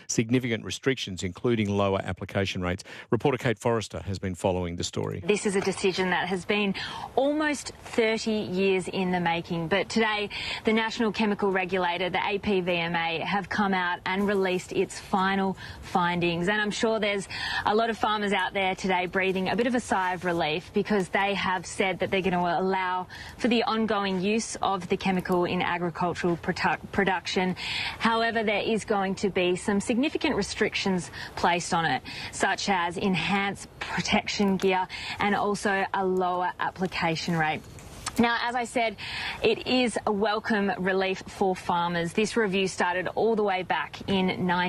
significant restrictions, including lower application rates. Reporter Kate Forrester has been following the story. This is a decision that has been almost 30 years in the making, but today the National Chemical Regulator, the APVMA, have come out and released its final findings. And I'm sure there's a lot of farmers out there today breathing a bit of a sigh of relief, because they have said that they're going to allow for the ongoing use of the chemical in agricultural production. However, there is going to be some significant restrictions placed on it, such as enhanced protection gear and also a lower application rate. Now, as I said, it is a welcome relief for farmers. This review started all the way back in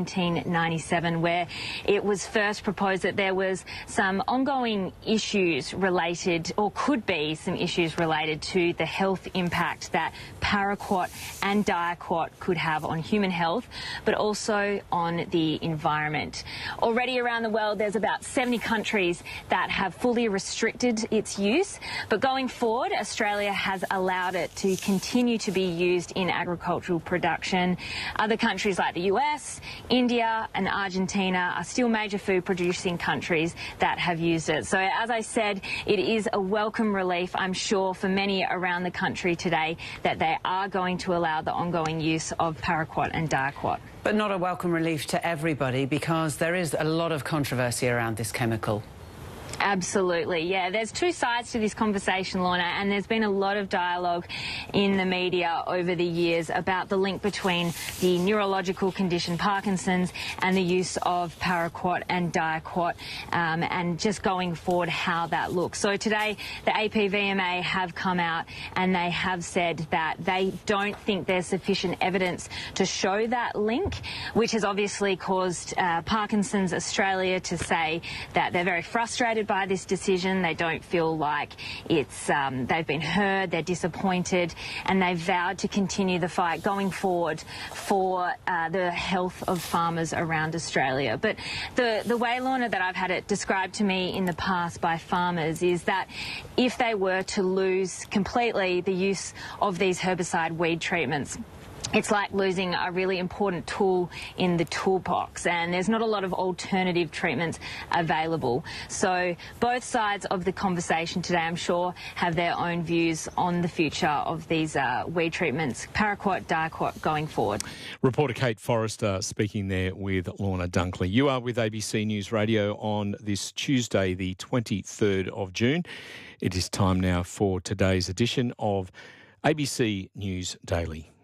1997, where it was first proposed that there was some ongoing issues related, or could be some issues related to the health impact that paraquat and diaquat could have on human health, but also on the environment. Already around the world, there's about 70 countries that have fully restricted its use, but going forward, Australia has allowed it to continue to be used in agricultural production. Other countries like the US, India and Argentina are still major food producing countries that have used it. So as I said, it is a welcome relief, I'm sure, for many around the country today, that they are going to allow the ongoing use of paraquat and diaquat. But not a welcome relief to everybody, because there is a lot of controversy around this chemical. Absolutely, yeah. There's two sides to this conversation, Lorna, and there's been a lot of dialogue in the media over the years about the link between the neurological condition Parkinson's and the use of paraquat and diaquat, and just going forward how that looks. So today the APVMA have come out and they have said that they don't think there's sufficient evidence to show that link, which has obviously caused Parkinson's Australia to say that they're very frustrated by this decision. They don't feel like it's they've been heard, they're disappointed, and they've vowed to continue the fight going forward for the health of farmers around Australia. But the way, Lorna, that I've had it described to me in the past by farmers is that if they were to lose completely the use of these herbicide weed treatments, it's like losing a really important tool in the toolbox, and there's not a lot of alternative treatments available. So both sides of the conversation today, I'm sure, have their own views on the future of these weed treatments, paraquat, diaquat, going forward. Reporter Kate Forrester speaking there with Lorna Dunkley. You are with ABC News Radio on this Tuesday, the 23rd of June. It is time now for today's edition of ABC News Daily.